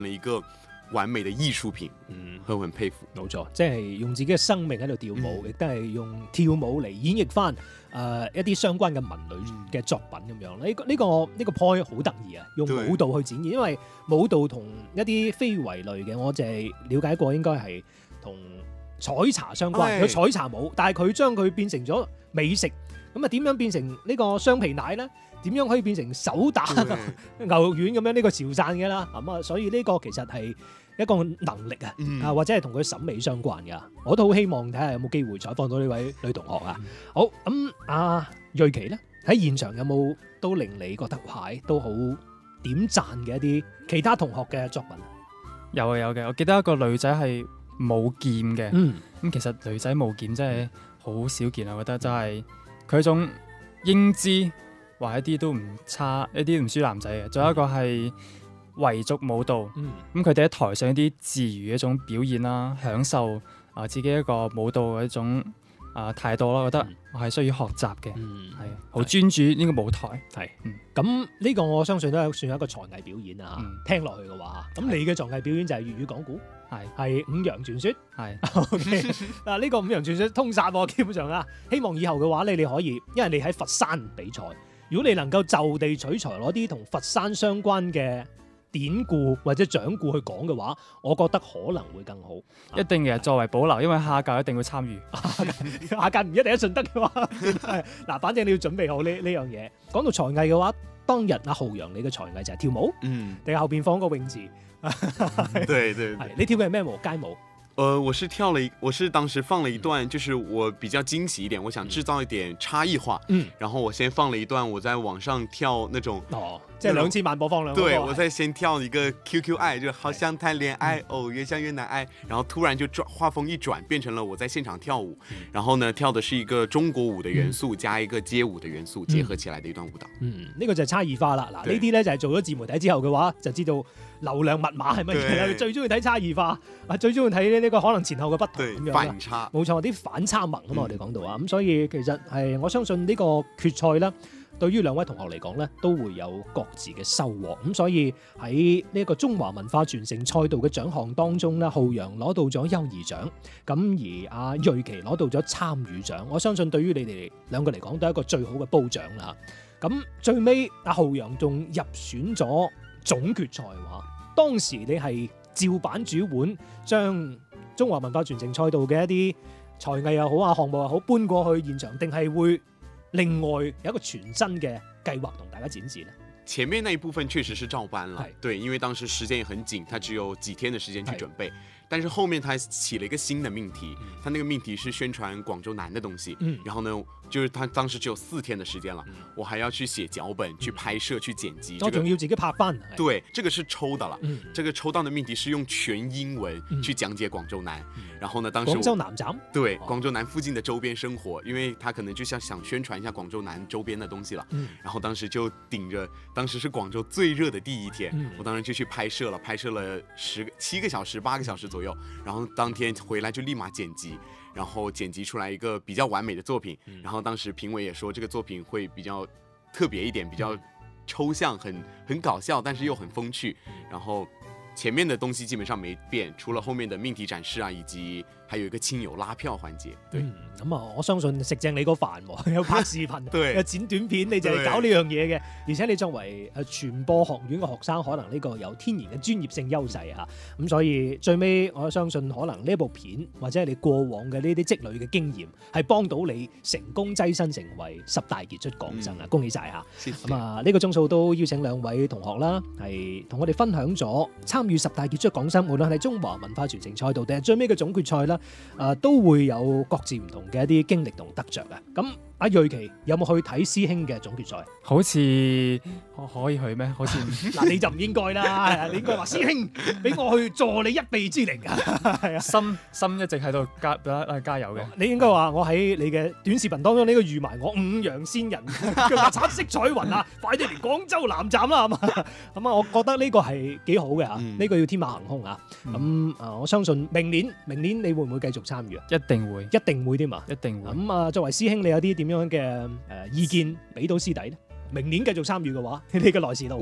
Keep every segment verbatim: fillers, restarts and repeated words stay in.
一個完美的藝術品，嗯，很很佩服。 冇錯，即係用自己嘅生命喺度跳舞，亦都係用跳舞嚟演繹翻誒一啲相關嘅文類嘅作品咁樣。呢個呢個呢個 point 好得意啊！用舞蹈去展現，因為舞蹈同一啲非遺類嘅，我淨係了解過應該係同採茶相關，有採茶舞，但係佢將佢變成咗美食，咁啊點樣變成呢個雙皮奶咧？點樣可以變成手打牛肉丸咁樣？呢個潮汕嘅啦，咁啊，所以呢個其實係一個能力啊，嗯、啊或者係同佢審美相關㗎。我都好希望睇下有冇機會採訪到呢位女同學啊。嗯、好咁，阿瑞琪咧喺現場有冇都令你覺得哇都好點讚嘅一啲其他同學嘅作品？ 有嘅有嘅，我記得一個女仔係冇劍嘅，咁、嗯、其實女仔冇劍真係好少見啊！我覺得真係佢一種英姿。話一啲都唔差，一啲唔輸男仔嘅。仲有一個係維族舞蹈，咁佢哋喺台上一啲自如嘅一種表現啦，享受啊、呃、自己一個舞蹈嘅一種啊、呃、態度啦，我覺得我係需要學習嘅，係好專注呢個舞台。係，咁呢個我相信都係算係一個才藝表演啊。嗯、聽落去嘅話，咁你嘅才藝表演就係粵語講古，係係五羊傳說，係 OK 嗱呢個五羊傳說通殺喎，基本上啊，希望以後嘅話你你可以，因為你喺佛山比賽。如果你能夠就地取材攞啲同佛山相關嘅典故或者掌故去講嘅話，我覺得可能會更好。一定嘅，作為保留，因為下屆一定會參與。下屆唔一定一順德嘅話，嗱，反正你要準備好呢呢樣嘢。講到才藝嘅話，當日阿浩洋你嘅才藝就係跳舞，嗯，定係後邊放個泳池？ 對對對， 你跳嘅係咩舞？街舞？ 呃，我是跳了一，我是當時放了一段，就是我比較驚喜一點，我想製造一點差異化，嗯，然後我先放了一段我在網上跳那種， 哦，即係兩千萬播放量， 對，我再先跳一個 Q Q 愛，就好像談戀愛，嗯、哦，越像越難愛，然後突然就轉畫風一轉，變成了我在現場跳舞，嗯、然後呢跳的是一個中國舞的元素、嗯、加一個街舞的元素結合起來的一段舞蹈， 嗯，呢、嗯這個就係差異化啦，嗱呢啲咧就係做咗自媒體之後嘅話，就知道流量密碼係乜嘢啦，最中意睇差異化，啊最中意睇呢個可能前後嘅不同咁樣啦，反差，冇錯，啲反差萌啊嘛，我哋講到啊，咁、嗯、所以其實係我相信呢個決賽咧，對於兩位同學嚟講咧，都會有各自嘅收穫，咁所以喺呢個中華文化傳承賽道嘅獎項當中咧，浩洋攞到咗優異獎，咁而阿瑞琪攞到咗參與獎，我相信對於你哋兩個嚟講都係一個最好嘅褒獎啦。咁最尾阿浩洋仲入選咗總決賽話，當時你係照版煮碗，將中華文化傳承賽道嘅一啲才藝又好啊，項目又好搬過去現場，定係會另外有一個全新嘅計劃同大家展示呢？ 前面那一部分確實是照搬了，對，因為當時時間也很緊，他只有幾天的時間去準備。但是後面他起了一個新的命題，他那個命題是宣傳廣州南的東西，嗯、然後呢，就是他當時只有四天的時間了，嗯、我還要去寫腳本、去拍攝、去剪輯， 我仲要自己拍翻。 對，這個是抽的了，嗯、這個抽到的命題是用全英文去講解廣州南，嗯、然後呢，當時廣州南站， 對，廣州南附近的周邊生活，因為他可能就想想宣傳一下廣州南周邊的東西了，嗯、然後當時就頂着，當時是廣州最熱的第一天，嗯、我當時就去拍攝了，拍攝了十七個小時、八個小時左右。然後當天回來就立馬剪輯，然後剪輯出來一個比較完美的作品。嗯、然後當時評委也說這個作品會比較特別一點，比較抽象，很很搞笑，但是又很風趣。然後前面的東西基本上沒變，除了後面的命題展示啊，以及還有一個親友拉票環節。對， 咁啊、嗯，我相信食正你個飯喎，有拍視頻， 對， 有剪短片，你就係搞呢樣嘢嘅。而且你作為誒傳播學院嘅學生，可能呢個有天然嘅專業性優勢嚇。咁所以最尾我相信可能呢部片或者係你過往嘅呢啲積累嘅經驗，係幫到你成功躋身成為十大傑出港生啊！嗯、恭喜晒嚇！咁啊，呢、這個鐘數都邀請兩位同學啦，係同我哋分享咗參與十大傑出港生，無論係中華文化傳承賽道定係最尾嘅總決賽啦。誒、呃、都會有各自唔同嘅一啲經歷同得着嘅。咁阿瑞琪有冇去睇師兄嘅總決賽？ 好似可以去咩？好似嗱你就唔應該啦，你應該話師兄俾我去助你一臂之力啊！係啊， 心心一直喺度加加油嘅。 你應該話我喺你嘅短視頻當中呢個預埋我五羊仙人叫做橙色彩雲啊！快啲嚟廣州南站啦，係嘛？咁啊，我覺得呢個係幾好嘅嚇，呢、嗯、個要天馬行空啊！咁啊、嗯，我相信明年明年你會唔會繼續參與啊？ 一定會， 一定會添嘛， 一定會。 咁啊，作為師兄，你有啲點樣嘅誒意見俾到師弟咧？明年繼續參與嘅話，你嘅來時路。 我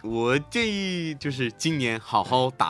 我建议就是今年好好打